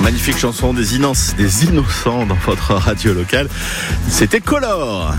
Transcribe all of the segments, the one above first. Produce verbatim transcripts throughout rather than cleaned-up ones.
Magnifique chanson des innocents, des innocents dans votre radio locale. C'était Color.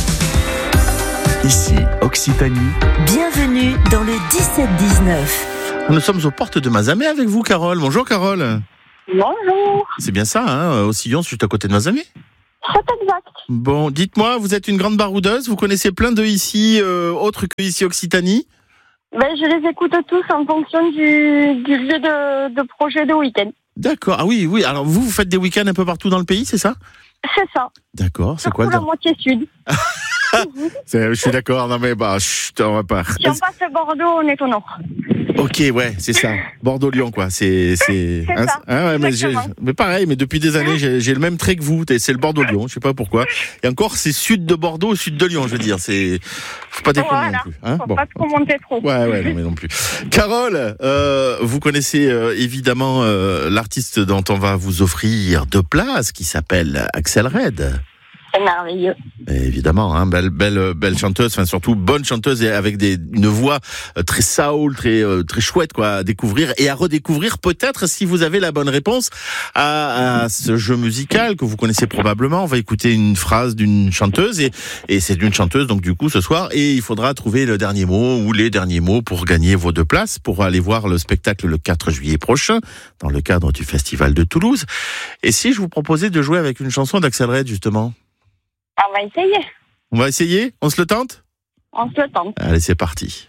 Ici, Occitanie. Bienvenue dans le dix-sept dix-neuf. Nous sommes aux portes de Mazamet avec vous, Carole. Bonjour, Carole. Bonjour. C'est bien ça, hein, au Sillon, juste à côté de Mazamet. C'est exact. Bon, dites-moi, vous êtes une grande baroudeuse, vous connaissez plein de ici, euh, autres que ici Occitanie. Ben, je les écoute tous en fonction du, du lieu de, de projet de week-end. D'accord, ah oui, oui. Alors vous, vous faites des week-ends un peu partout dans le pays, c'est ça ? C'est ça. D'accord, c'est Surtout quoi le... la moitié sud. c'est, Je suis d'accord, non mais bah, chut, on va pas... Si on passe Bordeaux, on est au nord. Ok, ouais, c'est ça. Bordeaux-Lyon, quoi. C'est, c'est. C'est hein, ça. hein, ouais, mais, j'ai, mais pareil, mais depuis des années, j'ai, j'ai le même trait que vous. C'est le Bordeaux-Lyon. Je sais pas pourquoi. Et encore, c'est sud de Bordeaux, sud de Lyon, je veux dire. C'est. Faut pas déconner Voilà. non plus. Hein, Faut bon. pas trop monter trop. Ouais, ouais, non, mais non plus. Carole, euh, vous connaissez euh, évidemment euh, l'artiste dont on va vous offrir deux places, qui s'appelle Axel Red. C'est merveilleux. Et évidemment, hein, belle, belle, belle chanteuse, enfin surtout bonne chanteuse et avec des, une voix très soul, très, très chouette quoi à découvrir et à redécouvrir peut-être si vous avez la bonne réponse à, à ce jeu musical que vous connaissez probablement. On va écouter une phrase d'une chanteuse et, et c'est d'une chanteuse donc du coup ce soir et il faudra trouver le dernier mot ou les derniers mots pour gagner vos deux places pour aller voir le spectacle le quatre juillet prochain dans le cadre du Festival de Toulouse. Et si je vous proposais de jouer avec une chanson d'Axel Red justement? On va essayer. On va essayer? On se le tente? On se le tente. Allez, c'est parti.